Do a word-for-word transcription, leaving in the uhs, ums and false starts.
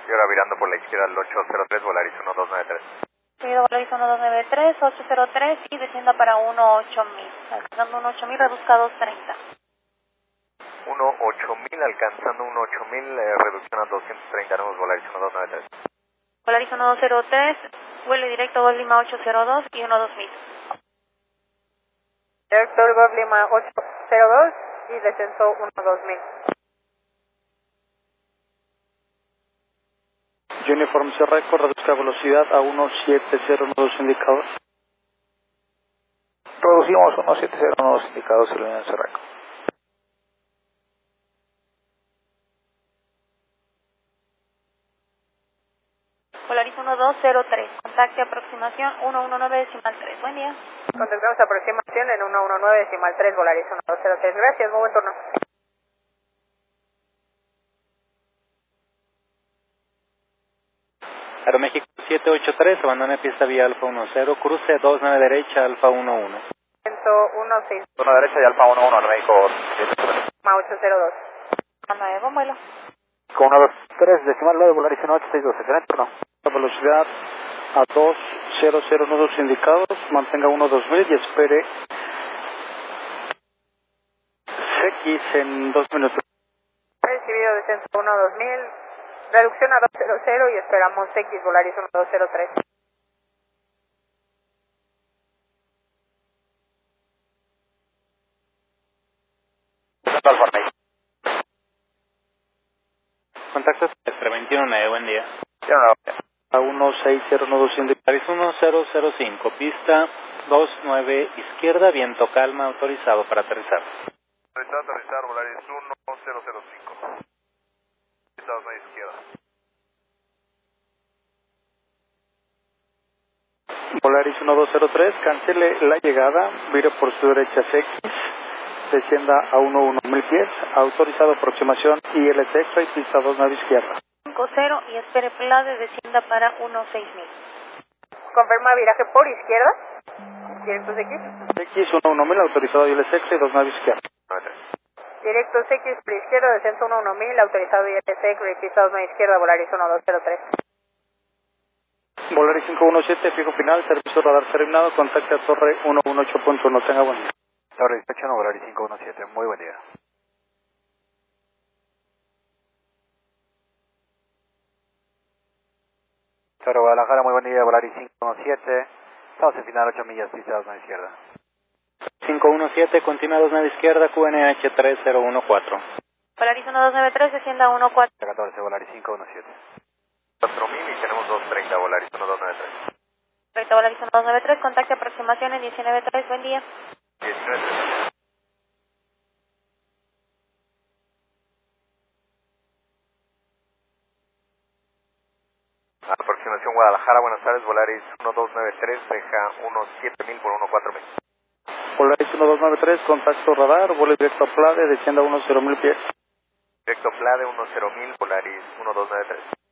Y ahora virando por la izquierda al ocho cero tres, Volaris uno dos nueve tres. Seguido Volaris uno dos nueve tres, ocho cero tres y descienda para uno ocho mil. Alcanzando uno ocho mil, reduzca a dos treinta. uno ocho mil, alcanzando uno ocho mil, eh, reducción a doscientos treinta, nuevos Volaris uno dos nueve tres. Volaris uno dos cero tres, vuelo directo Golf Lima ocho cero dos y uno dos mil. Director Golf Lima ocho cero dos y descenso uno dos mil. Uniform Cerreco, reduzca velocidad a uno siete cero, nudos indicados. Reducimos uno siete cero, nudos indicados en la Unión Cerreco. Volaris uno dos cero tres, contacte aproximación uno uno nueve decimal tres. Buen día. Contactamos aproximación en uno uno nueve decimal tres, Volaris uno dos cero tres. Gracias, muy buen turno. Aeroméxico siete ocho tres, abandone pista vía Alfa uno cero, cruce dos nueve derecha, Alfa uno uno. uno seis. uno derecha y Alfa uno uno, Aeroméxico ocho cero dos. A nueve, buen vuelo. Con uno dos tres, decimal nueve, Volaris uno ocho seis dos, excelente turno. Velocidad a dos cero cero, nudos indicados, mantenga uno dos mil y espere X en dos minutos. Recibido descenso uno dos mil, reducción a dos cero cero y esperamos X, Volaris uno dos cero tres. Contacto terrestre veintiuno nueve, buen día. A uno seis cero, nudos indicados. Volaris uno cero cero cinco, pista dos nueve izquierda, viento calma, autorizado para aterrizar. Autorizado a aterrizar, Volaris uno cero cero cinco. Pista dos nueve izquierda. Volaris uno dos cero tres, cancele la llegada, vire por su derecha X, descienda a uno uno mil pies, autorizado aproximación I L C y pista dos nueve izquierda. cinco cero y espere Plade, descienda para uno seis mil. Confirma viraje por izquierda. Directos X. X uno uno mil, autorizado I L C y dos nueve izquierda. Directos X por izquierda, descenso uno uno mil, autorizado I L C, pista dos nueve izquierda, Volaris uno dos cero tres. Volaris cinco uno siete, fijo final, servicio radar terminado, contacte a torre uno uno ocho punto uno, tenga buen día. Torre dispatch, Volaris cinco uno siete, muy buen día. Torre Guadalajara, muy buen día, Volaris cinco uno siete, estamos en final ocho millas, pista dos nueve izquierda. cinco uno siete, continúa dos nueve izquierda, Q N H tres cero uno cuatro. Volaris uno dos nueve tres, descienda uno cuatro. catorce, Volaris cinco uno siete. cuatro mil y tenemos dos treinta, Volaris uno dos nueve tres. Perfecto, Volaris uno dos nueve tres, contacte aproximación en diecinueve tres, buen día. diecinueve tres. Aproximación Guadalajara, buenas tardes, Volaris uno dos nueve tres, deja uno siete mil por uno cuatro mil. Volaris uno dos nueve tres, contacto radar, vuelo directo a Plade, descienda a uno cero mil pies. Directo Plade uno cero mil, Volaris uno dos nueve tres.